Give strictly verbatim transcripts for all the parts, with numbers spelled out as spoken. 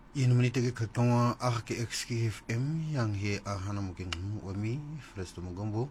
In minute ke katonga ah ke X K F M yang he ahana mungkin wami fresto mongombo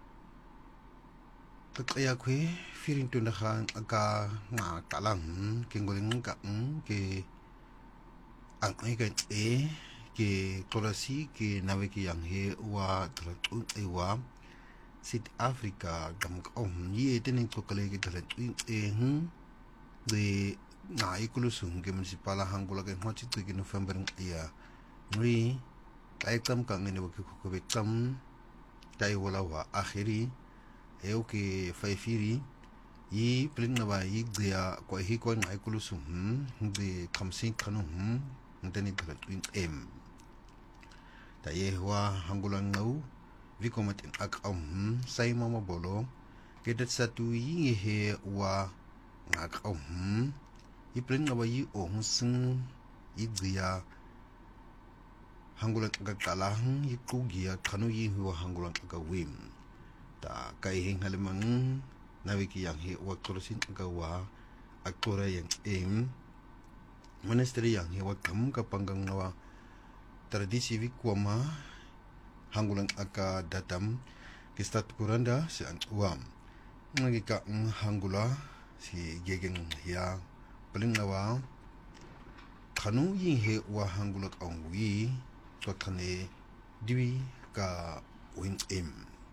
kakaya kwe firing tu nakhan aga nga kalang ke ngoling ka ke ang ai ka e ke kolasi ke nawe ke yang he wa tratun e wa South Africa gam om ye tening to kale ke tratun e hm de nga ikulusung ke municipala hangula ke hochi tu ke November ya ngri kai tam ka ngene wa ke ko be tam kai wala wa akhiri eo ke faifiri yi plin na ba yi dia ko hi ko nga ikulusung de kamsin kanu hm ndeni tratun em ta ye wa hangula ngau vikomat ak om sai mama bolo ke dat satu yi he wa ngak om iplin na ba yi ong sing yi dia hangulan ka kalang yi kugia kanu yi huwa hangulan ka wim ta kai hing halimang nawiki yang he wa korosin ka wa aktora yang em monastery yang he wa kam ka panggang nawa tradisi vikwama hangulan aka datam kistat kuranda si an uam ngika hangula si gegen ya paling nawa kanu yin he wa hangulak ang wi to kane diwi ka win em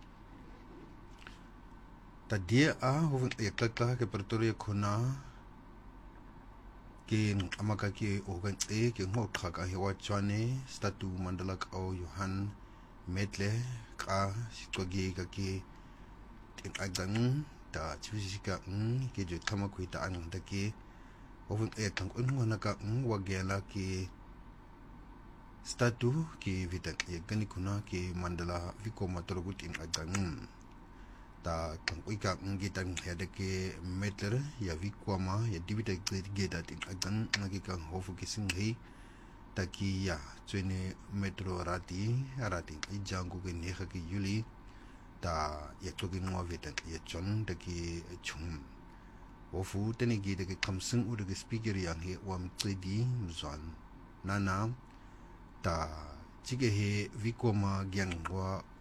ta dia a hovin yakla ke pertoria khona ke amaka ke ogan e ke ngo khaka he wa chwane statu mandala ka Johan Medle ka sitogi ka ke tin agang ta chisika ng ke jo tamakuita ang dake ofun e tang unwa naka ng wagela ke statu ke vitak e gani kuna ke mandala viko matorogut in agang ta tang uika ng gitang heda ke Medler ya vikwama ya divita geta tin agang ngikang hofu ke singhi taki ya tswene metro rati rati ijangu ke neha ke yuli ta ya toki ngwa vetan ya chon taki chung wofu tene gi de kamsung u de speaker yang he wam tsedi mzwan nana ta chige he vikoma gyang wa